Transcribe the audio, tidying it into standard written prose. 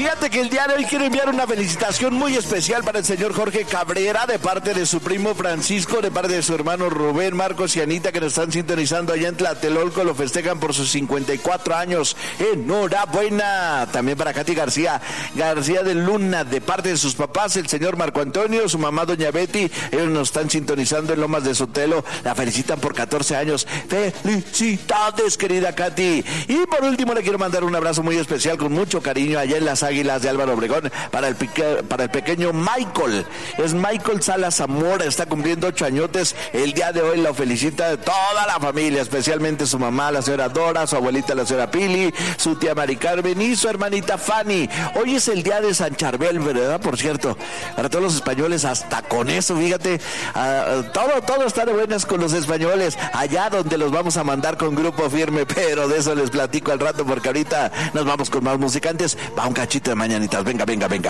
Fíjate que el día de hoy quiero enviar una felicitación muy especial para el señor Jorge Cabrera, de parte de su primo Francisco, de parte de su hermano Rubén, Marcos y Anita, que nos están sintonizando allá en Tlatelolco. Lo festejan por sus 54 años. Enhorabuena. También para Katy García de Luna, de parte de sus papás, el señor Marco Antonio, su mamá doña Betty. Ellos nos están sintonizando en Lomas de Sotelo. La felicitan por 14 años. Felicidades, querida Katy. Y por último le quiero mandar un abrazo muy especial con mucho cariño allá en las Águilas de Álvaro Obregón para el pequeño Michael. Es Michael Salas Zamora, está cumpliendo 8 añotes. El día de hoy lo felicita toda la familia, especialmente su mamá, la señora Dora, su abuelita, la señora Pili, su tía Mari Carmen y su hermanita Fanny. Hoy es el día de San Charbel, ¿verdad? Por cierto, para todos los españoles, hasta con eso, fíjate, todo está de buenas con los españoles, allá donde los vamos a mandar con Grupo Firme, pero de eso les platico al rato, porque ahorita nos vamos con más musicantes. Va un cachito de mañanitas, venga.